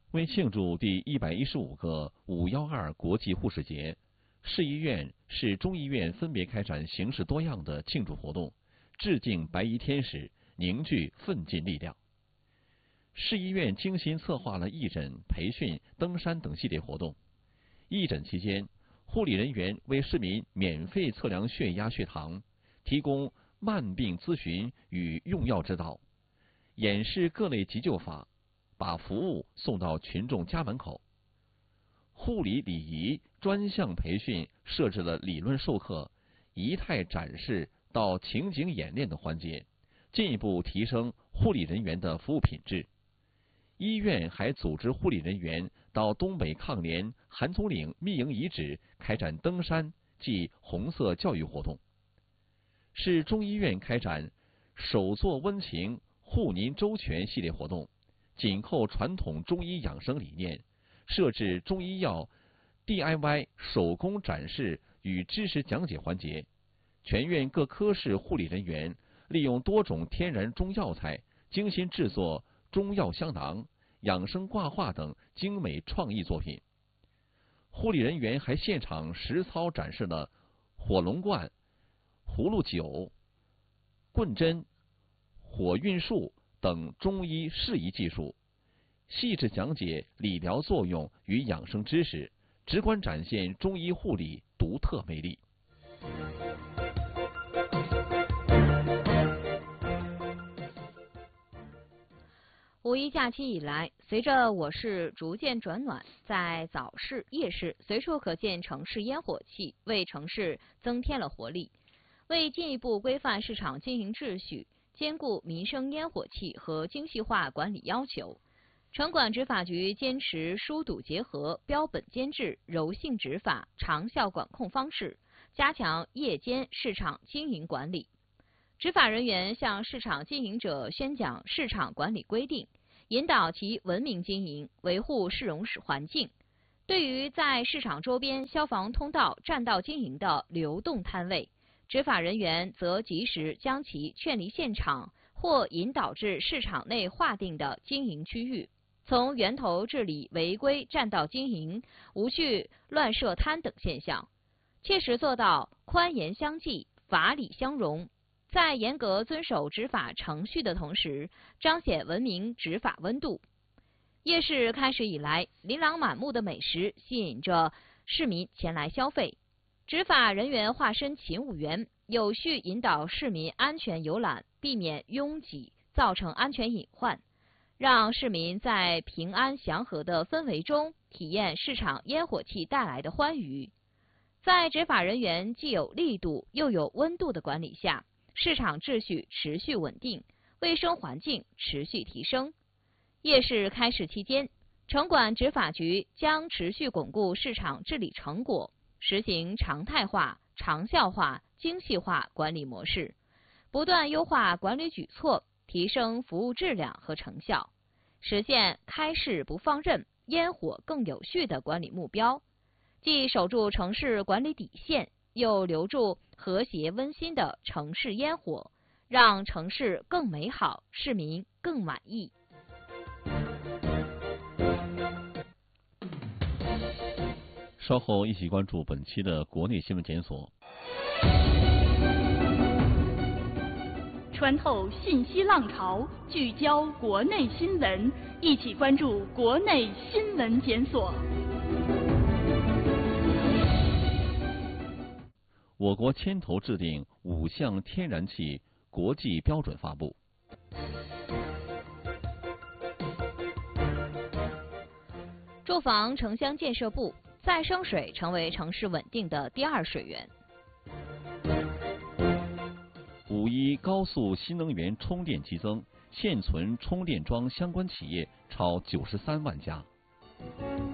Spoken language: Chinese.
为庆祝第115个512国际护士节，市医院、市中医院分别开展形式多样的庆祝活动，致敬白衣天使，凝聚奋进力量。市医院精心策划了义诊、培训、登山等系列活动。义诊期间，护理人员为市民免费测量血压、血糖，提供慢病咨询与用药指导，演示各类急救法，把服务送到群众家门口。护理礼仪专项培训设置了理论授课、仪态展示到情景演练的环节，进一步提升护理人员的服务品质。医院还组织护理人员到东北抗联韩总岭密营遗址开展登山暨红色教育活动。市中医院开展手作温情护您周全系列活动，紧扣传统中医养生理念，设置中医药 DIY 手工展示与知识讲解环节。全院各科室护理人员利用多种天然中药材，精心制作中药香囊、养生挂画等精美创意作品。护理人员还现场实操展示了火龙罐、葫芦酒、棍针、火运术等中医适宜技术，细致讲解理疗作用与养生知识，直观展现中医护理独特魅力。 五一假期以来，随着我市逐渐转暖，在早市、夜市随处可见城市烟火气，为城市增添了活力。为进一步规范市场经营秩序，兼顾民生烟火气和精细化管理要求，城管执法局坚持疏堵结合、标本兼治、柔性执法、长效管控方式，加强夜间市场经营管理。执法人员向市场经营者宣讲市场管理规定，引导其文明经营，维护市容环境。对于在市场周边消防通道占道经营的流动摊位，执法人员则及时将其劝离现场，或引导至市场内划定的经营区域，从源头治理违规占道经营、无序乱设摊等现象，切实做到宽严相济、法理相容。在严格遵守执法程序的同时，彰显文明执法温度。夜市开始以来，琳琅满目的美食吸引着市民前来消费。执法人员化身勤务员，有序引导市民安全游览，避免拥挤造成安全隐患，让市民在平安祥和的氛围中体验市场烟火气带来的欢愉。在执法人员既有力度又有温度的管理下，市场秩序持续稳定，卫生环境持续提升。夜市开市期间，城管执法局将持续巩固市场治理成果，实行常态化、长效化、精细化管理模式，不断优化管理举措，提升服务质量和成效，实现开市不放任、烟火更有序的管理目标，既守住城市管理底线，又留住和谐温馨的城市烟火，让城市更美好，市民更满意。 稍后一起关注本期的国内新闻检索。 穿透信息浪潮，聚焦国内新闻，一起关注国内新闻检索。 我国牵头制定5项天然气国际标准发布。 住房城乡建设部，再生水成为城市稳定的第二水源。 5.1高速新能源充电激增，现存充电桩相关企业超93万家。